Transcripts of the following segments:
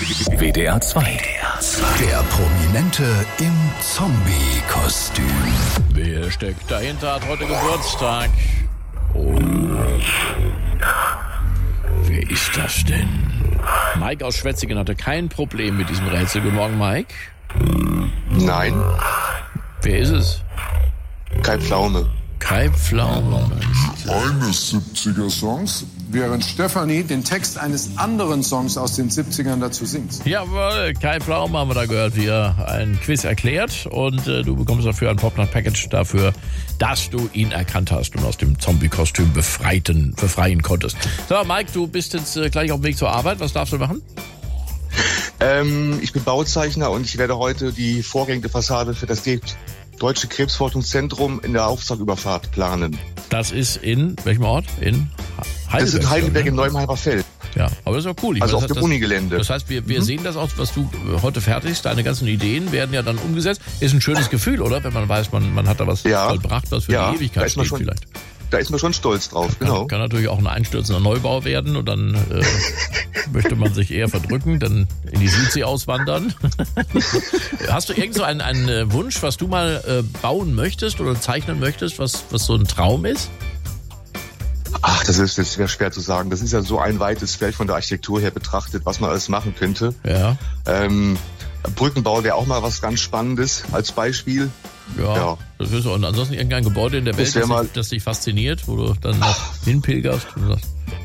WDR 2. Der Prominente im Zombie-Kostüm. Wer steckt dahinter, hat heute Geburtstag. Oh. Wer ist das denn? Mike aus Schwetzingen hatte kein Problem mit diesem Rätsel. Guten Morgen, Mike. Nein. Wer ist es? Kai Pflaume. Kai Pflaume. Eines 70er-Songs, während Stefanie den Text eines anderen Songs aus den 70ern dazu singt. Jawohl, Kai Pflaume haben wir da gehört, wie er ein Quiz erklärt. Und du bekommst dafür ein Popnacht-Package dafür, dass du ihn erkannt hast und aus dem Zombie-Kostüm befreien konntest. So, Mike, du bist jetzt gleich auf dem Weg zur Arbeit. Was darfst du machen? Ich bin Bauzeichner und ich werde heute die vorgängige Fassade für das Deutsche Krebsforschungszentrum in der Auftragüberfahrt planen. Das ist in welchem Ort? In Heidelberg. Das ist in Heidelberg im Neuenheimer Feld. Ja, aber das ist auch cool. Also auf dem Unigelände. Das heißt, wir sehen das auch, was du heute fertigst. Deine ganzen Ideen werden ja dann umgesetzt. Ist ein schönes Gefühl, oder? Wenn man weiß, man hat da was vollbracht, was für die Ewigkeit steht vielleicht. Da ist man schon stolz drauf, genau. Kann natürlich auch ein einstürzender Neubau werden und dann möchte man sich eher verdrücken, dann in die Südsee auswandern. Hast du irgend so einen Wunsch, was du mal bauen möchtest oder zeichnen möchtest, was so ein Traum ist? Ach, das wäre schwer zu sagen. Das ist ja so ein weites Feld von der Architektur her betrachtet, was man alles machen könnte. Ja. Brückenbau wäre auch mal was ganz Spannendes als Beispiel. Ja. Das ist und ansonsten irgendein Gebäude in der Welt, das dich fasziniert, wo du dann noch hinpilgerst und sagst.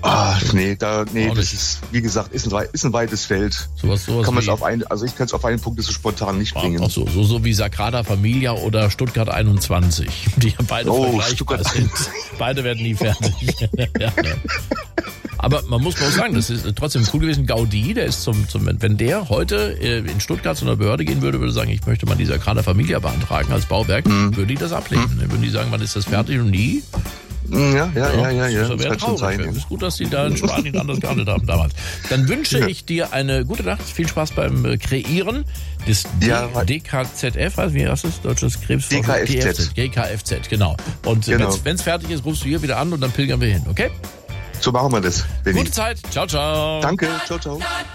Das ist, wie gesagt, ist ein weites Feld. Sowas kann man ich kann es auf einen Punkt so spontan nicht bringen. Ach so wie Sagrada Familia oder Stuttgart 21, die ja beide vergleichbar sind. Beide werden nie fertig. Ja. Aber man muss auch sagen, das ist trotzdem cool gewesen. Gaudí, der ist wenn der heute in Stuttgart zu einer Behörde gehen würde sagen, ich möchte mal die Sagrada Familia beantragen als Bauwerk, würde die das ablehnen. Dann würden die sagen, wann ist das fertig und nie? Ja. Das kann schon sein. Es ist gut, dass die da in Spanien anders gehandelt haben damals. Dann wünsche ich dir eine gute Nacht, viel Spaß beim Kreieren des DKZF, also wie heißt das? Deutsches Krebsforschung? GKFZ, genau. Und wenn es fertig ist, rufst du hier wieder an und dann pilgern wir hin, okay? So machen wir das, Benni. Gute Zeit. Ciao, ciao. Danke. Ciao, ciao.